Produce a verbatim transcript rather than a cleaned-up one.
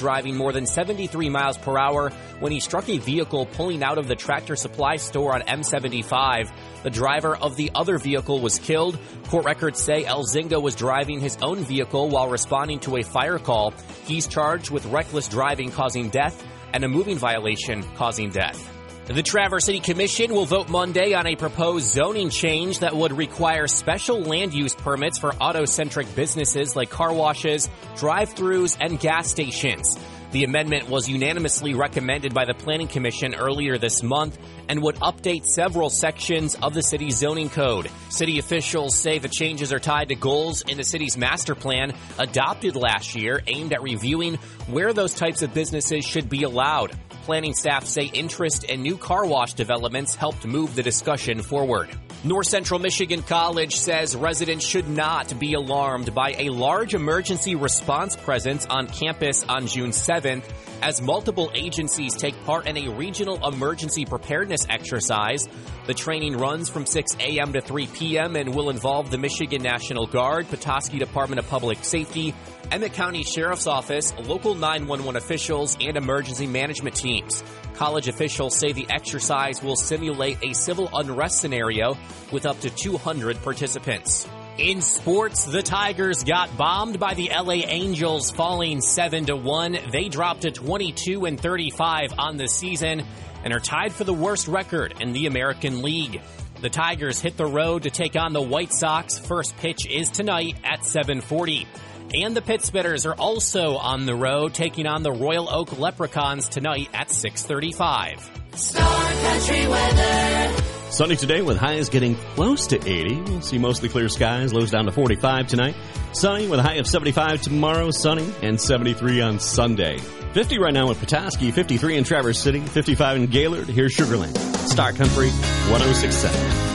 driving more than seventy-three miles per hour when he struck a vehicle pulling out of the Tractor Supply store on M seventy-five. The driver of the other vehicle was killed. Court records say Elzinga was driving his own vehicle while responding to a fire call. He's charged with reckless driving causing death and a moving violation causing death. The Traverse City Commission will vote Monday on a proposed zoning change that would require special land use permits for auto-centric businesses like car washes, drive-thrus, and gas stations. The amendment was unanimously recommended by the Planning Commission earlier this month and would update several sections of the city's zoning code. City officials say the changes are tied to goals in the city's master plan adopted last year aimed at reviewing where those types of businesses should be allowed. Planning staff say interest in new car wash developments helped move the discussion forward. North Central Michigan College says residents should not be alarmed by a large emergency response presence on campus on June seventh as multiple agencies take part in a regional emergency preparedness exercise. The training runs from six a.m. to three p.m. and will involve the Michigan National Guard, Petoskey Department of Public Safety, Emmett County Sheriff's Office, local nine one one officials, and emergency management teams. College officials say the exercise will simulate a civil unrest scenario with up to two hundred participants. In sports, the Tigers got bombed by the L A Angels, falling seven to one. They dropped to twenty-two and thirty-five on the season and are tied for the worst record in the American League. The Tigers hit the road to take on the White Sox. First pitch is tonight at seven forty. And the Pittsburghers are also on the road, taking on the Royal Oak Leprechauns tonight at six thirty-five. Star Country weather. Sunny today with highs getting close to eighty. We'll see mostly clear skies, lows down to forty-five tonight. Sunny with a high of seventy-five tomorrow, sunny, and seventy-three on Sunday. fifty right now in Petoskey, fifty-three in Traverse City, fifty-five in Gaylord. Here's Sugar Land. Star Country one oh six point seven.